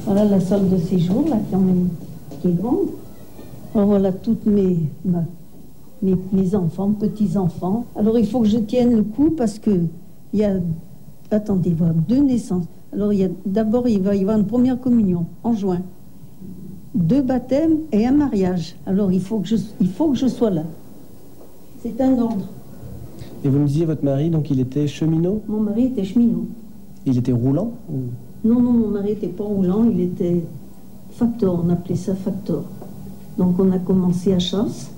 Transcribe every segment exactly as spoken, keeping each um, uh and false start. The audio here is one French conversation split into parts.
Voilà la salle de séjour, là, quand même, qui est grande. Alors voilà toutes mes, ma, mes, mes enfants, petits-enfants. Alors il faut que je tienne le coup parce que il y a, attendez, voir deux naissances. Alors il y a d'abord il va y avoir une première communion en juin, deux baptêmes et un mariage. Alors il faut que je, il faut que je sois là. C'est un ordre. Et vous me disiez votre mari, donc il était cheminot? Mon mari était cheminot. Il était roulant ou... Non, non, mon mari n'était pas roulant, il était facteur, on appelait ça facteur. Donc on a commencé à Chasse.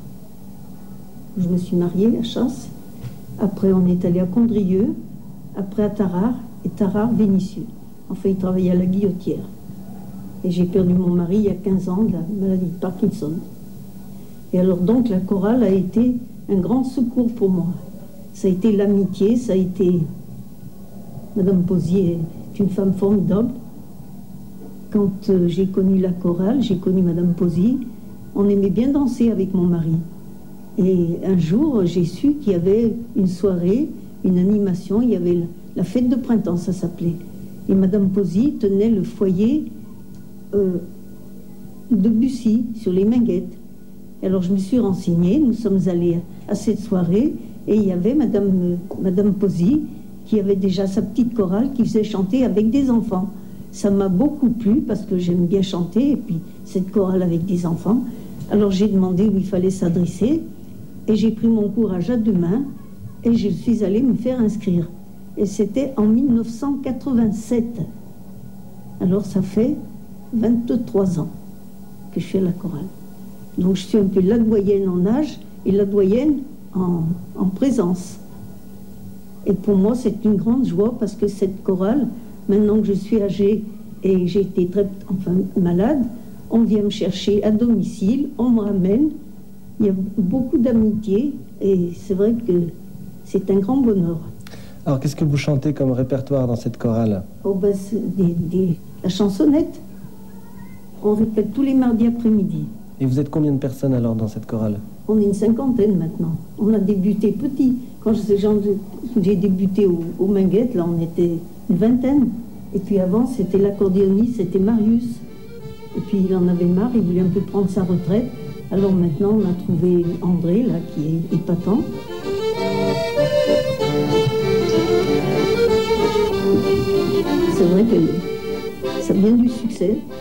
Je me suis mariée à Chasse. Après on est allé à Condrieu. Après à Tarare. Et Tarare, Vénissieux. Enfin, il travaillait à la Guillotière. Et j'ai perdu mon mari il y a quinze ans de la maladie de Parkinson. Et alors donc la chorale a été un grand secours pour moi. Ça a été l'amitié, ça a été... Madame Posier est une femme formidable. Quand euh, j'ai connu la chorale, j'ai connu Madame Posier, on aimait bien danser avec mon mari. Et un jour, j'ai su qu'il y avait une soirée, une animation, il y avait la fête de printemps, ça s'appelait. Et Madame Posier tenait le foyer euh, de Bussy, sur les Minguettes. Et alors je me suis renseignée, nous sommes allés à cette soirée, et il y avait Madame, euh, Madame Posier, qui avait déjà sa petite chorale, qui faisait chanter avec des enfants. Ça m'a beaucoup plu, parce que j'aime bien chanter, et puis cette chorale avec des enfants. Alors j'ai demandé où il fallait s'adresser, et j'ai pris mon courage à deux mains, et je suis allée me faire inscrire. Et c'était en mille neuf cent quatre-vingt-sept. Alors ça fait vingt-trois ans que je fais la chorale. Donc je suis un peu la doyenne en âge et la doyenne en, en présence. Et pour moi c'est une grande joie parce que cette chorale, maintenant que je suis âgée et j'ai été très enfin, malade, on vient me chercher à domicile, on me ramène. Il y a beaucoup d'amitié et c'est vrai que c'est un grand bonheur. Alors, qu'est-ce que vous chantez comme répertoire dans cette chorale? Oh ben, c'est des, des, la chansonnette. On répète tous les mardis après-midi. Et vous êtes combien de personnes alors dans cette chorale? On est une cinquantaine maintenant. On a débuté petit. Quand j'ai débuté au, au Minguettes, là, on était une vingtaine. Et puis avant, c'était l'accordéoniste, c'était Marius. Et puis il en avait marre, il voulait un peu prendre sa retraite. Alors maintenant, on a trouvé André, là, qui est épatant. C'est vrai que ça vient du succès.